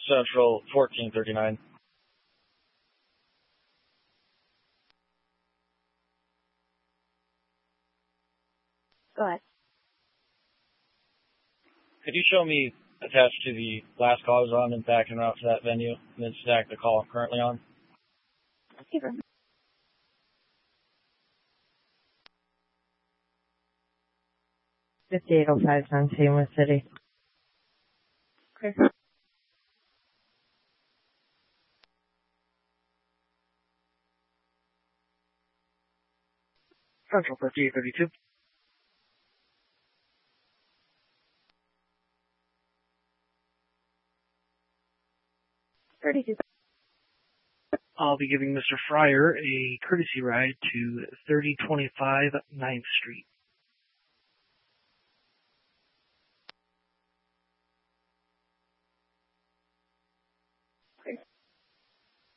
Central 1439. Go ahead. Could you show me attached to the last call I was on and backing out to that venue, and then stack the call I'm currently on? Give her. 5805 San Diego City. Clear. Central 5832. 32. I'll be giving Mr. Fryer a courtesy ride to 3025 9th Street.